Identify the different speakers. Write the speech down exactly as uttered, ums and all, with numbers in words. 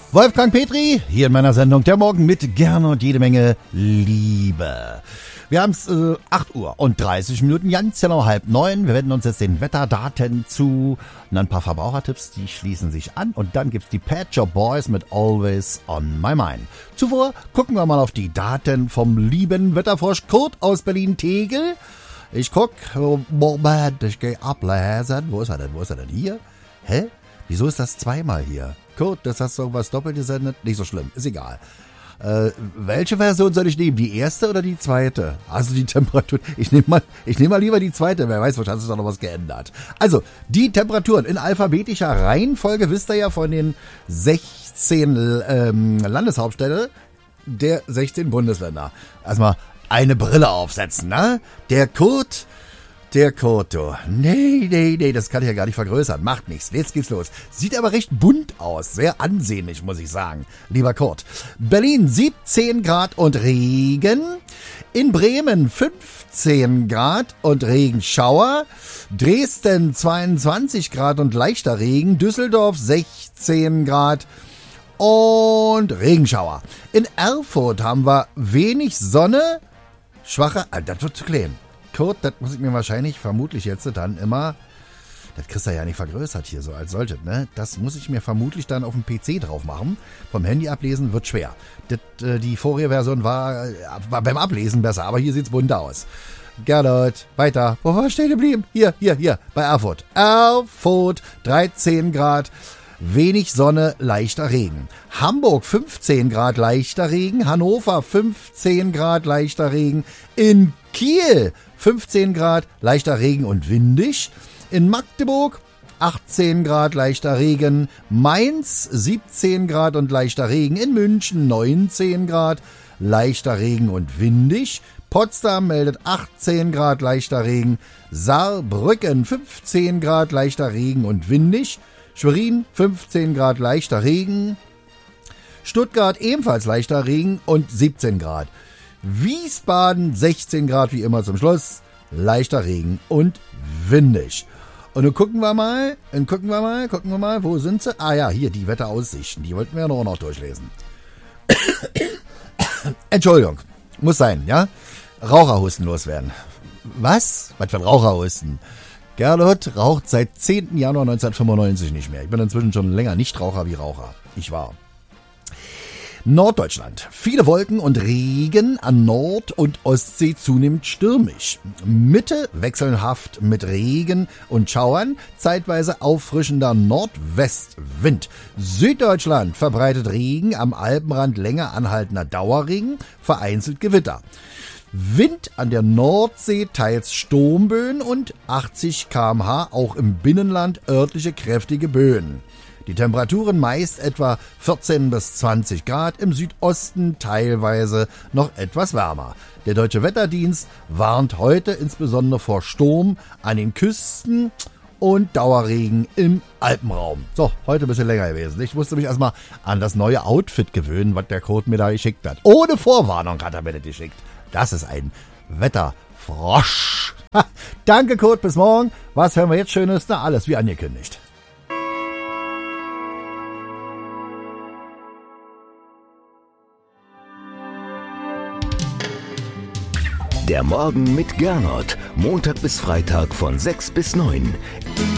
Speaker 1: Wolfgang Petri, hier in meiner Sendung Der Morgen mit gerne und jede Menge Liebe. Wir haben es äh, acht Uhr und dreißig Minuten, ganz genau halb neun. Wir wenden uns jetzt den Wetterdaten zu und ein paar Verbrauchertipps, die schließen sich an. Und dann gibt's die Pet Shop Boys mit Always on My Mind. Zuvor gucken wir mal auf die Daten vom lieben Wetterfrosch Kurt aus Berlin-Tegel. Ich guck, oh, Moment, ich gehe ablesen. Wo ist er denn? Wo ist er denn? Hier? Hä? Wieso ist das zweimal hier? Kurt, das hast du irgendwas doppelt gesendet? Nicht so schlimm, ist egal. Äh, welche Version soll ich nehmen? Die erste oder die zweite? Also die Temperatur. Ich nehme mal, ich nehme mal lieber die zweite. Wer weiß, wahrscheinlich ist da noch was geändert. Also, die Temperaturen in alphabetischer Reihenfolge wisst ihr ja von den sechzehn ähm, Landeshauptstädte der sechzehn Bundesländer. Erstmal eine Brille aufsetzen, ne? Der Kurt... Der Kurt, du. Nee, nee, nee, das kann ich ja gar nicht vergrößern. Macht nichts. Jetzt geht's los. Sieht aber recht bunt aus. Sehr ansehnlich, muss ich sagen. Lieber Kurt. Berlin siebzehn Grad und Regen. In Bremen fünfzehn Grad und Regenschauer. Dresden zweiundzwanzig Grad und leichter Regen. Düsseldorf sechzehn Grad und Regenschauer. In Erfurt haben wir wenig Sonne. Schwache, ah, das wird zu klein. Kurt, das muss ich mir wahrscheinlich, vermutlich jetzt dann immer, das kriegst du ja nicht vergrößert hier so als solches, ne? Das muss ich mir vermutlich dann auf dem P C drauf machen. Vom Handy ablesen wird schwer. Das, äh, die vorige Version war, war beim Ablesen besser, aber hier sieht's bunt aus. Gernot, weiter. Wo war ich stehen geblieben? Hier, hier, hier, bei Erfurt. Erfurt, dreizehn Grad. Wenig Sonne, leichter Regen. Hamburg fünfzehn Grad, leichter Regen. Hannover fünfzehn Grad, leichter Regen. In Kiel fünfzehn Grad, leichter Regen und windig. In Magdeburg achtzehn Grad, leichter Regen. Mainz siebzehn Grad und leichter Regen. In München neunzehn Grad, leichter Regen und windig. Potsdam meldet achtzehn Grad, leichter Regen. Saarbrücken fünfzehn Grad, leichter Regen und windig. Schwerin fünfzehn Grad, leichter Regen. Stuttgart ebenfalls leichter Regen und siebzehn Grad. Wiesbaden sechzehn Grad wie immer zum Schluss, leichter Regen und windig. Und nun gucken wir mal, und gucken wir mal, gucken wir mal, wo sind sie? Ah ja, hier, die Wetteraussichten, die wollten wir ja noch, noch durchlesen. Entschuldigung, muss sein, ja? Raucherhusten loswerden. Was? Was für ein Raucherhusten? Gernot raucht seit zehnten Januar neunzehnhundertfünfundneunzig nicht mehr. Ich bin inzwischen schon länger nicht Raucher wie Raucher. Ich war. Norddeutschland. Viele Wolken und Regen, an Nord- und Ostsee zunehmend stürmisch. Mitte wechselhaft mit Regen und Schauern, zeitweise auffrischender Nordwestwind. Süddeutschland verbreitet Regen, am Alpenrand länger anhaltender Dauerregen, vereinzelt Gewitter. Wind an der Nordsee, teils Sturmböen und achtzig Kilometer pro Stunde, auch im Binnenland örtliche kräftige Böen. Die Temperaturen meist etwa vierzehn bis zwanzig Grad, im Südosten teilweise noch etwas wärmer. Der Deutsche Wetterdienst warnt heute insbesondere vor Sturm an den Küsten und Dauerregen im Alpenraum. So, heute ein bisschen länger gewesen. Ich musste mich erstmal an das neue Outfit gewöhnen, was der Code mir da geschickt hat. Ohne Vorwarnung hat er mir das geschickt. Das ist ein Wetterfrosch. Ha, danke, Kurt, bis morgen. Was hören wir jetzt Schönes? Na, alles wie angekündigt.
Speaker 2: Der Morgen mit Gernot. Montag bis Freitag von sechs bis neun.